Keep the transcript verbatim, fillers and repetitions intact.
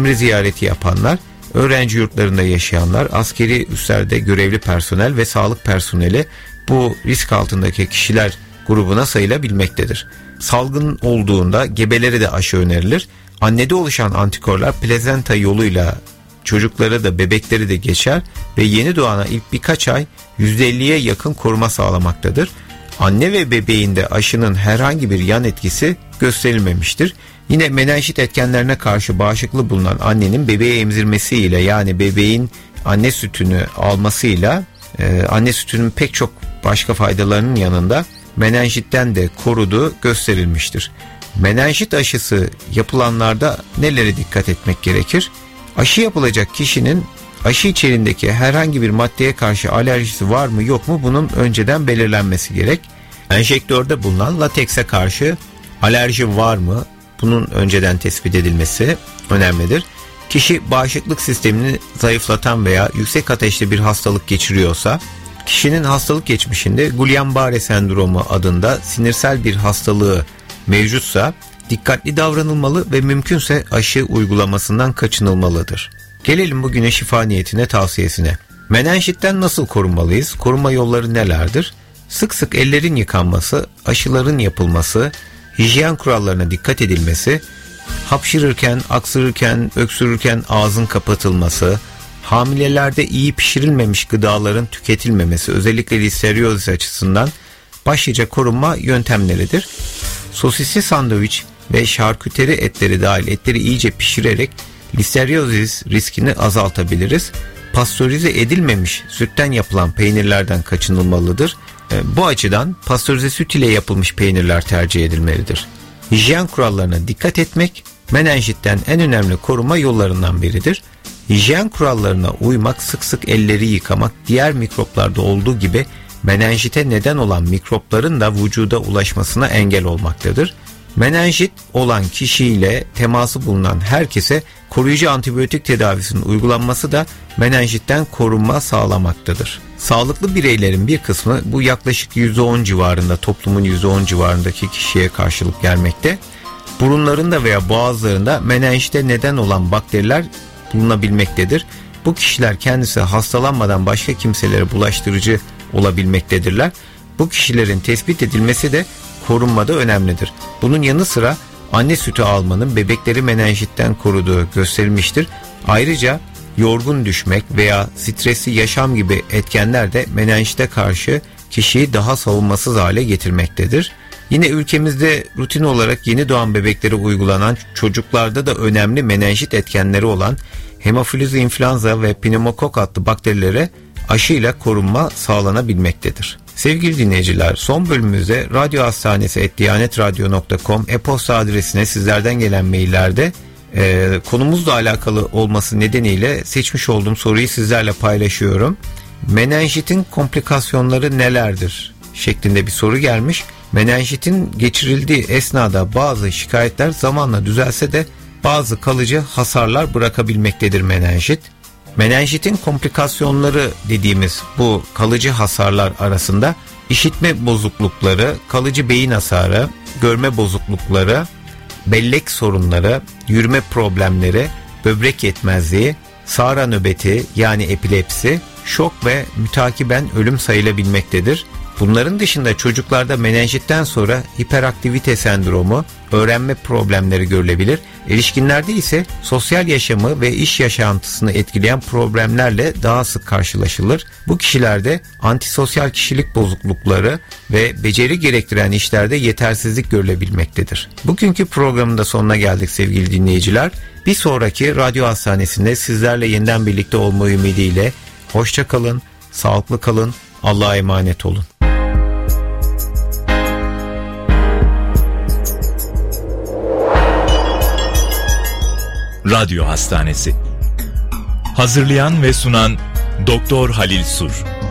kabri ziyareti yapanlar, öğrenci yurtlarında yaşayanlar, askeri üslerde görevli personel ve sağlık personeli bu risk altındaki kişiler grubuna sayılabilmektedir. Salgın olduğunda gebelere de aşı önerilir. Annede oluşan antikorlar plazenta yoluyla çocuklara da bebekleri de geçer ve yeni doğana ilk birkaç ay yüzde elliye yakın koruma sağlamaktadır. Anne ve bebeğinde aşının herhangi bir yan etkisi gösterilmemiştir. Yine menenjit etkenlerine karşı bağışıklığı bulunan annenin bebeği emzirmesiyle, yani bebeğin anne sütünü almasıyla e, anne sütünün pek çok başka faydalarının yanında menenjitten de koruduğu gösterilmiştir. Menenjit aşısı yapılanlarda nelere dikkat etmek gerekir? Aşı yapılacak kişinin aşı içeriğindeki herhangi bir maddeye karşı alerjisi var mı yok mu, bunun önceden belirlenmesi gerek. Enjektörde bulunan latekse karşı alerji var mı? Bunun önceden tespit edilmesi önemlidir. Kişi bağışıklık sistemini zayıflatan veya yüksek ateşli bir hastalık geçiriyorsa, kişinin hastalık geçmişinde Guillain-Barré sendromu adında sinirsel bir hastalığı mevcutsa dikkatli davranılmalı ve mümkünse aşı uygulamasından kaçınılmalıdır. Gelelim bugüne şifa niyetine tavsiyesine. Menenjitten nasıl korunmalıyız? Korunma yolları nelerdir? Sık sık ellerin yıkanması, aşıların yapılması, hijyen kurallarına dikkat edilmesi, hapşırırken, aksırırken, öksürürken ağzın kapatılması, hamilelerde iyi pişirilmemiş gıdaların tüketilmemesi, özellikle listeryozis açısından başlıca korunma yöntemleridir. Sosisli sandviç ve şarküteri etleri dahil etleri iyice pişirerek listeryozis riskini azaltabiliriz. Pastörize edilmemiş sütten yapılan peynirlerden kaçınılmalıdır. Bu açıdan pastörize süt ile yapılmış peynirler tercih edilmelidir. Hijyen kurallarına dikkat etmek menenjitten en önemli koruma yollarından biridir. Hijyen kurallarına uymak, sık sık elleri yıkamak, diğer mikroplarda olduğu gibi menenjite neden olan mikropların da vücuda ulaşmasına engel olmaktadır. Menenjit olan kişiyle teması bulunan herkese koruyucu antibiyotik tedavisinin uygulanması da menenjitten korunma sağlamaktadır. Sağlıklı bireylerin bir kısmı, bu yaklaşık yüzde on civarında, toplumun yüzde on civarındaki kişiye karşılık gelmekte, burunlarında veya boğazlarında menenjite neden olan bakteriler bulunabilmektedir. Bu kişiler kendisi hastalanmadan başka kimselere bulaştırıcı olabilmektedirler. Bu kişilerin tespit edilmesi de korunmada önemlidir. Bunun yanı sıra anne sütü almanın bebekleri menenjitten koruduğu gösterilmiştir. Ayrıca yorgun düşmek veya stresli yaşam gibi etkenler de menenjite karşı kişiyi daha savunmasız hale getirmektedir. Yine ülkemizde rutin olarak yeni doğan bebeklere uygulanan, çocuklarda da önemli menenjit etkenleri olan hemofilus influenza ve pneumokok adlı bakterilere aşıyla korunma sağlanabilmektedir. Sevgili dinleyiciler, son bölümümüzde radyo hastanesi et diyanetradyo nokta com e-posta adresine sizlerden gelen maillerde e, konumuzla alakalı olması nedeniyle seçmiş olduğum soruyu sizlerle paylaşıyorum. Menenjitin komplikasyonları nelerdir şeklinde bir soru gelmiş. Menenjitin geçirildiği esnada bazı şikayetler zamanla düzelse de bazı kalıcı hasarlar bırakabilmektedir menenjit. Menenjitin komplikasyonları dediğimiz bu kalıcı hasarlar arasında işitme bozuklukları, kalıcı beyin hasarı, görme bozuklukları, bellek sorunları, yürüme problemleri, böbrek yetmezliği, Sara nöbeti yani epilepsi, şok ve mütakiben ölüm sayılabilmektedir. Bunların dışında çocuklarda menenjitten sonra hiperaktivite sendromu, öğrenme problemleri görülebilir. Erişkinlerde ise sosyal yaşamı ve iş yaşantısını etkileyen problemlerle daha sık karşılaşılır. Bu kişilerde antisosyal kişilik bozuklukları ve beceri gerektiren işlerde yetersizlik görülebilmektedir. Bugünkü programın da sonuna geldik sevgili dinleyiciler. Bir sonraki radyo hastanesinde sizlerle yeniden birlikte olma ümidiyle hoşça kalın, sağlıklı kalın, Allah'a emanet olun. Radyo Hastanesi. Hazırlayan ve sunan Doktor Halil Sur.